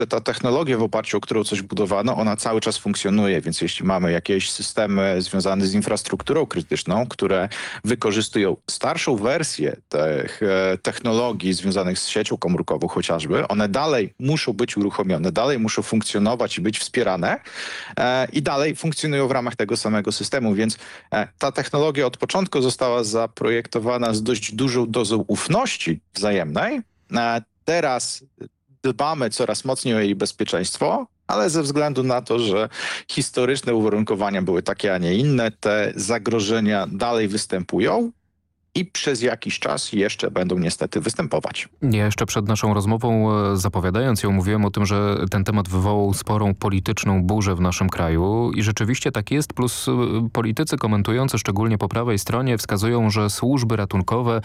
ta technologia, w oparciu o którą coś budowano, ona cały czas funkcjonuje, więc jeśli mamy jakieś systemy związane z infrastrukturą krytyczną, które wykorzystują starszą wersję tych technologii związanych z siecią komórkową chociażby, one dalej muszą być uruchomione, dalej muszą funkcjonować i być wspierane i dalej funkcjonują w ramach tego samego systemu, więc ta technologia od początku została zaprojektowana z dość dużą dozą ufności wzajemnej. Teraz dbamy coraz mocniej o jej bezpieczeństwo, ale ze względu na to, że historyczne uwarunkowania były takie, a nie inne, te zagrożenia dalej występują i przez jakiś czas jeszcze będą niestety występować. Ja jeszcze przed naszą rozmową, zapowiadając ją, mówiłem o tym, że ten temat wywołał sporą polityczną burzę w naszym kraju i rzeczywiście tak jest, plus politycy komentujący, szczególnie po prawej stronie, wskazują, że służby ratunkowe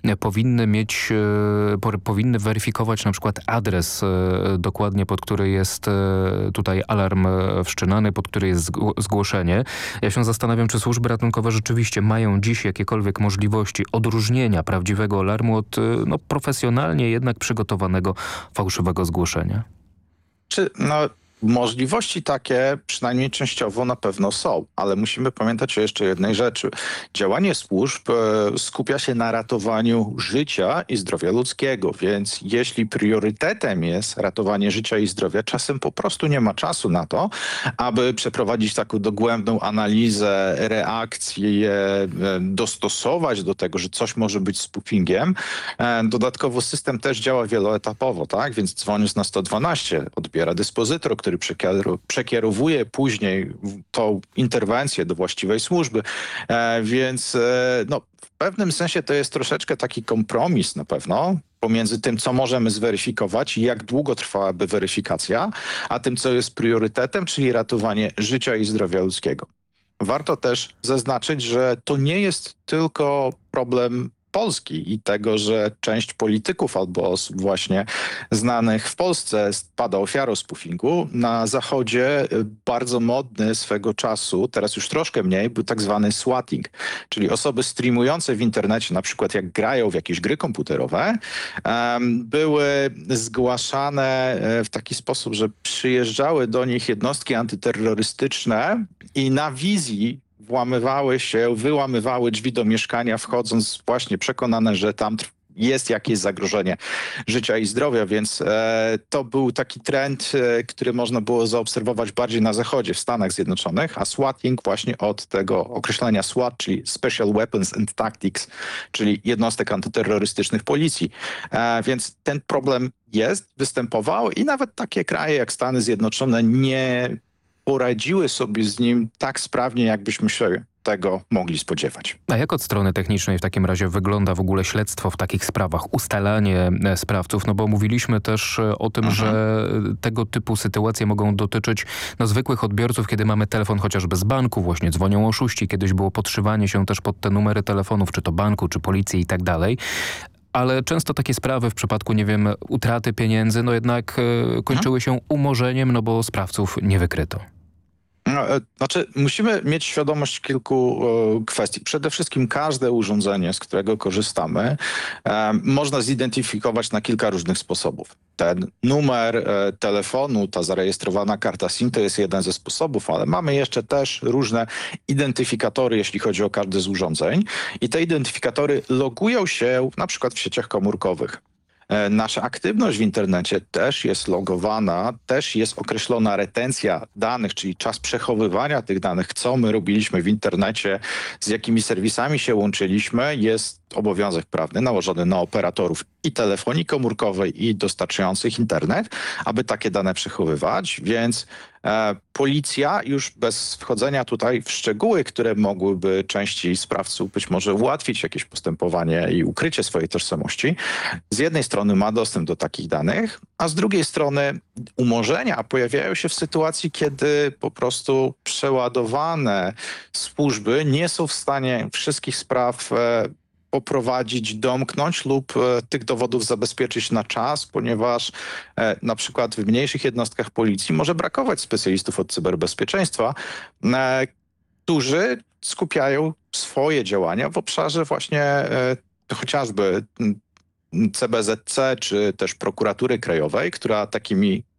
powinny weryfikować na przykład adres dokładnie, pod który jest tutaj alarm wszczynany, pod który jest zgłoszenie. Ja się zastanawiam, czy służby ratunkowe rzeczywiście mają dziś jakiekolwiek możliwości odróżnienia prawdziwego alarmu od profesjonalnie jednak przygotowanego fałszywego zgłoszenia. Możliwości takie przynajmniej częściowo na pewno są, ale musimy pamiętać o jeszcze jednej rzeczy. Działanie służb skupia się na ratowaniu życia i zdrowia ludzkiego, więc jeśli priorytetem jest ratowanie życia i zdrowia, czasem po prostu nie ma czasu na to, aby przeprowadzić taką dogłębną analizę, reakcję, dostosować do tego, że coś może być spoofingiem. Dodatkowo system też działa wieloetapowo, tak? Więc dzwoniąc na 112, odbiera dyspozytor, który przekierowuje później tą interwencję do właściwej służby. Więc w pewnym sensie to jest troszeczkę taki kompromis na pewno pomiędzy tym, co możemy zweryfikować i jak długo trwałaby weryfikacja, a tym, co jest priorytetem, czyli ratowanie życia i zdrowia ludzkiego. Warto też zaznaczyć, że to nie jest tylko problem Polski i tego, że część polityków albo osób właśnie znanych w Polsce pada ofiarą spoofingu. Na Zachodzie bardzo modny swego czasu, teraz już troszkę mniej, był tak zwany swatting, czyli osoby streamujące w internecie, na przykład jak grają w jakieś gry komputerowe, były zgłaszane w taki sposób, że przyjeżdżały do nich jednostki antyterrorystyczne i na wizji wyłamywały drzwi do mieszkania, wchodząc właśnie przekonane, że tam jest jakieś zagrożenie życia i zdrowia, więc to był taki trend, który można było zaobserwować bardziej na zachodzie, w Stanach Zjednoczonych, a swatting właśnie od tego określenia SWAT, czyli Special Weapons and Tactics, czyli jednostek antyterrorystycznych policji. Więc ten problem występował i nawet takie kraje jak Stany Zjednoczone nie poradziły sobie z nim tak sprawnie, jakbyśmy się tego mogli spodziewać. A jak od strony technicznej w takim razie wygląda w ogóle śledztwo w takich sprawach, ustalanie sprawców? No bo mówiliśmy też o tym, że tego typu sytuacje mogą dotyczyć zwykłych odbiorców, kiedy mamy telefon chociażby z banku, właśnie dzwonią oszuści, kiedyś było podszywanie się też pod te numery telefonów, czy to banku, czy policji i tak dalej. Ale często takie sprawy w przypadku, nie wiem, utraty pieniędzy, jednak kończyły się umorzeniem, bo sprawców nie wykryto. Musimy mieć świadomość kilku kwestii. Przede wszystkim każde urządzenie, z którego korzystamy, można zidentyfikować na kilka różnych sposobów. Ten numer telefonu, ta zarejestrowana karta SIM to jest jeden ze sposobów, ale mamy jeszcze też różne identyfikatory, jeśli chodzi o każde z urządzeń. I te identyfikatory logują się na przykład w sieciach komórkowych. Nasza aktywność w internecie też jest logowana, też jest określona retencja danych, czyli czas przechowywania tych danych, co my robiliśmy w internecie, z jakimi serwisami się łączyliśmy. Jest obowiązek prawny nałożony na operatorów i telefonii komórkowej, i dostarczających internet, aby takie dane przechowywać, więc policja już bez wchodzenia tutaj w szczegóły, które mogłyby części sprawców być może ułatwić jakieś postępowanie i ukrycie swojej tożsamości, z jednej strony ma dostęp do takich danych, a z drugiej strony umorzenia pojawiają się w sytuacji, kiedy po prostu przeładowane służby nie są w stanie wszystkich spraw poprowadzić, domknąć lub tych dowodów zabezpieczyć na czas, ponieważ na przykład w mniejszych jednostkach policji może brakować specjalistów od cyberbezpieczeństwa, którzy skupiają swoje działania w obszarze właśnie chociażby CBZC czy też prokuratury krajowej, która takimi